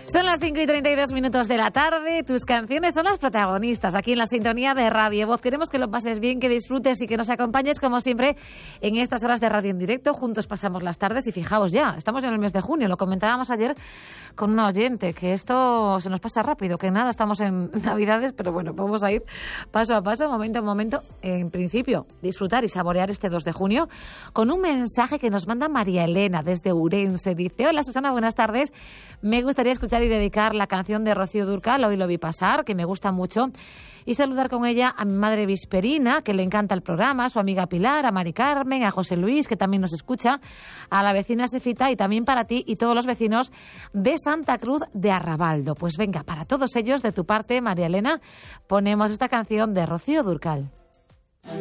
Son las 5:32 de la tarde. Tus canciones son las protagonistas aquí en la sintonía de Radio Voz. Queremos que lo pases bien, que disfrutes y que nos acompañes como siempre en estas horas de radio en directo. Juntos pasamos las tardes y fijaos ya, estamos en el mes de junio. Lo comentábamos ayer con un oyente, que esto se nos pasa rápido, que nada, estamos en Navidades, pero bueno, vamos a ir paso a paso, momento a momento. En principio, disfrutar y saborear este 2 de junio con un mensaje que nos manda María Elena desde Ourense. Dice: hola Susana, buenas tardes. Me gustaría escuchar y dedicar la canción de Rocío Dúrcal, Hoy lo vi pasar, que me gusta mucho, y saludar con ella a mi madre Visperina, que le encanta el programa, a su amiga Pilar, a Mari Carmen, a José Luis, que también nos escucha, a la vecina Sefita y también para ti y todos los vecinos de Santa Cruz de Arrabaldo. Pues venga, para todos ellos, de tu parte, María Elena, ponemos esta canción de Rocío Dúrcal.